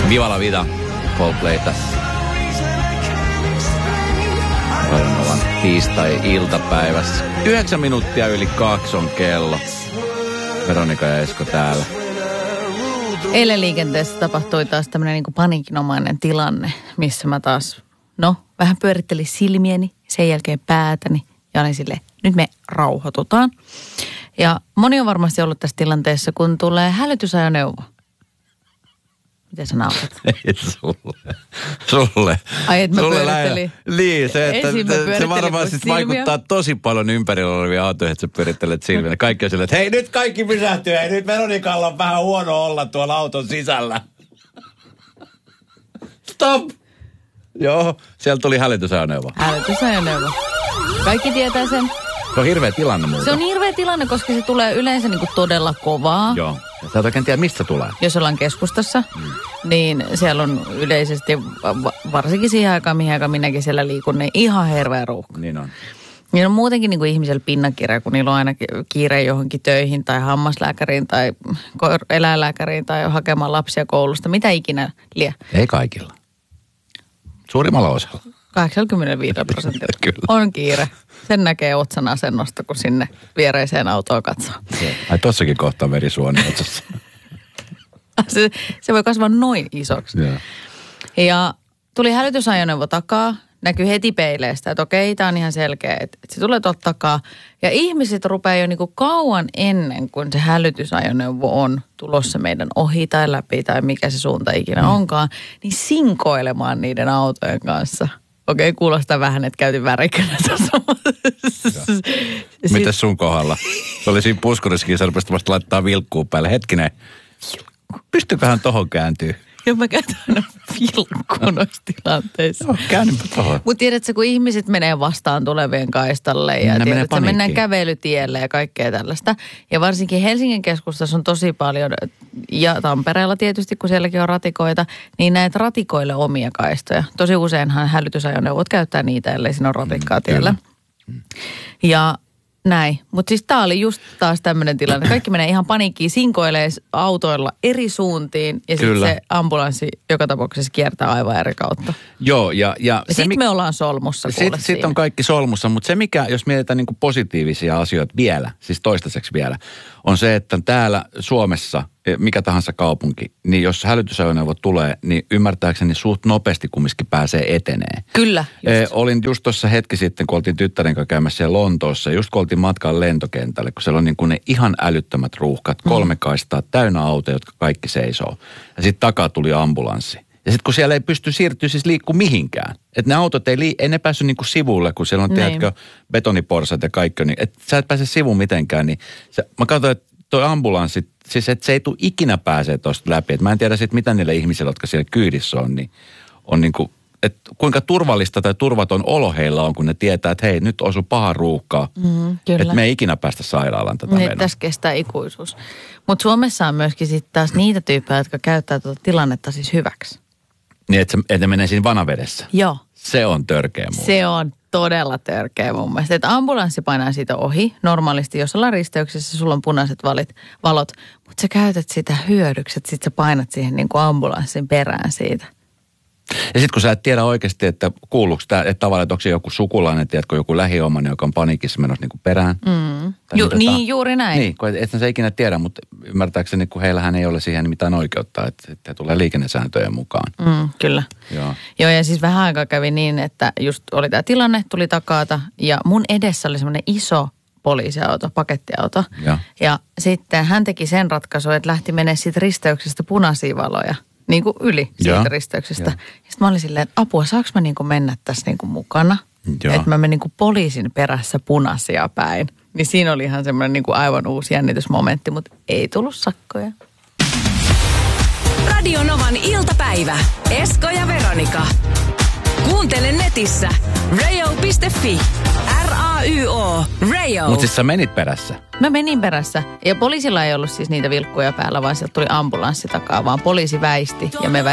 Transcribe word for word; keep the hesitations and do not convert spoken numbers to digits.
Viva la vida, Coldplay tässä. Radionovan tiistai-iltapäivässä. Yhdeksän minuuttia yli kaksi on kello. Veronika ja Esko täällä. Eilen liikenteessä tapahtui taas tämmöinen niin kuin paniikinomainen tilanne, missä mä taas, no, vähän pyörittelin silmieni, sen jälkeen päätäni ja olin silleen, nyt me rauhoitutaan. Ja moni on varmasti ollut tässä tilanteessa, kun tulee hälytysajoneuvo. Miten sä naurat? Ei sulle. Sulle. Ai, et mä sulle pyörittelin. Lähe. Niin, se, että se varmaan sit silmiä. vaikuttaa tosi paljon ympärillä olevia autoja, että sä pyörittelet silmiä. Kaikki on silleen, että hei nyt kaikki pysähtyy, hei nyt Veronikalla on vähän huono olla tuolla auton sisällä. Stop! Joo, sieltä tuli hälytysajoneuvo. Hälytysajoneuvo. Kaikki tietää sen. Se on hirveä tilanne muuten. Se on hirveä tilanne, koska se tulee yleensä niin kuin todella kovaa. Joo. Sä et oikein tiedä, mistä tulee. Jos ollaan keskustassa, mm. niin siellä on yleisesti, varsinkin siihen aikaan, mihin aikaan minäkin siellä liikun, niin ihan hirveä ruuhka. Niin on. Niin on muutenkin niin kuin ihmisellä pinnakirja, kun niillä on aina kiire johonkin töihin tai hammaslääkäriin tai eläinlääkäriin tai hakemaan lapsia koulusta. Mitä ikinä lie. Ei kaikilla. Suurimmalla osalla. kahdeksankymmentäviisi prosenttia on kiire. Sen näkee otsan asennosta, kun sinne viereiseen autoon katsoo. Ai tossakin kohtaa verisuoni otsassa. se, se voi kasvaa noin isoksi. Yeah. Ja tuli hälytysajoneuvo takaa. Näkyy heti peileistä, että okei, tämä on ihan selkeä, että se tulee tuolta takaa. Ja ihmiset rupeaa jo niinku kauan ennen kuin se hälytysajoneuvo on tulossa meidän ohi tai läpi tai mikä se suunta ikinä mm. onkaan, niin sinkoilemaan niiden autojen kanssa. Okei, kuulostaa vähän, että käytin värikönä tuossa. Mites sun kohdalla? Se oli siinä puskurissakin, sä rupesit vasta laittaa vilkkuun päälle. Hetkinen, pystyköhän tohon kääntyy? Ja mä käytän aina vilkkua noissa tilanteissa. Joo, käännypä tohon. Mutta tiedätkö, kun ihmiset menee vastaan tulevien kaistalle ja ne tiedätkö, mennään kävelytielle ja kaikkea tällaista. Ja varsinkin Helsingin keskustassa on tosi paljon, ja Tampereella tietysti, kun sielläkin on ratikoita, niin näet ratikoille omia kaistoja. Tosi useinhan hälytysajoneuvot käyttää niitä, ellei siinä ole ratikkaa tiellä. Mm, ja näin. Mutta siis tää oli just taas tämmöinen tilanne. Kaikki menee ihan paniikkiin, sinkoilee autoilla eri suuntiin ja sitten se ambulanssi joka tapauksessa kiertää aivan eri kautta. Joo, ja... ja, ja sitten mi- me ollaan solmussa. Sitten sit on kaikki solmussa, mutta se mikä, jos mietitään niinku positiivisia asioita vielä, siis toistaiseksi vielä, on se, että täällä Suomessa, mikä tahansa kaupunki, niin jos hälytysajoneuvo tulee, niin ymmärtääkseni suht nopeasti kumminkin pääsee etenee. Kyllä. E, olin just tuossa hetki sitten, kun oltiin tyttären kanssa käymässä siellä Lontoossa, just kun oltiin matkaan lentokentälle, kun siellä on niin kuin ne ihan älyttömät ruuhkat, kolme kaistaa, täynnä autoja, jotka kaikki seisoo. Ja sitten takaa tuli ambulanssi. Ja sitten kun siellä ei pysty siirtyä siis liikkuu mihinkään. Että ne autot ei, lii, ei ne päässyt niinku sivulle, kun siellä on, niin. tiedätkö, betoniporsat ja kaikki. Niin, että sä et pääse sivuun mitenkään. Niin se, mä katsoin, että toi ambulanssi, siis että se ei tule ikinä pääsee tuosta läpi. Et mä en tiedä sitten, mitä niille ihmisille, jotka siellä kyydissä on, niin on niinku, että kuinka turvallista tai turvaton olo heillä on, kun ne tietää, että hei, nyt osui paha ruuhkaa. Mm, että me ei ikinä päästä sairaalaan tätä menoa. Tässä kestää ikuisuus. Mutta Suomessa on myöskin sitten taas niitä tyyppejä, jotka käyttää tuota tilannetta siis hyväksi. Niin, että, se, että menee siinä vanavedessä. Joo. Se on törkeä muuta. Se on todella törkeä mun mielestä. Että ambulanssi painaa siitä ohi. Normaalisti, jos ollaan risteyksessä, sulla on punaiset valit, valot. Mutta sä käytät sitä hyödyksi, että sit sä painat siihen niin kuin ambulanssin perään siitä. Ja sitten kun sä et tiedä oikeasti, että kuuluuko tämä, että tavallaan, että onko se joku sukulainen, tiedätkö, joku lähiomani, joka on paniikissa menossa niin kuin perään. Mm. Ju, niin, juuri näin. Niin, kun et, et sä ikinä tiedä, mutta ymmärtääkseni, kun heillähän ei ole siihen mitään oikeutta, että, että tulee liikennesääntöjen mukaan. Mm, kyllä. Joo. Joo, ja siis vähän aikaa kävi niin, että just oli tämä tilanne, tuli takaata, ja mun edessä oli semmoinen iso poliisiauto, pakettiauto. Ja. ja sitten hän teki sen ratkaisun, että lähti menee siitä risteyksestä punaisia valoja. Niin kuin yli siitä ja. risteyksestä. Ja. ja sitten mä olin silleen, että apua, saanko mä niin kuin mennä tässä niin kuin mukana? Ja. Että mä menin niin kuin poliisin perässä punaisia päin. Niin siinä oli ihan semmoinen niin kuin aivan uusi jännitysmomentti, mutta ei tullut sakkoja. Radio Novan iltapäivä. Esko ja Veronika. Kuuntele netissä radio piste fi. R A Y O. Radio. Mutta siis sä menit perässä. Mä menin perässä. Ja poliisilla ei ollut siis niitä vilkkuja päällä, vaan sieltä tuli ambulanssi takaa, vaan poliisi väisti ja me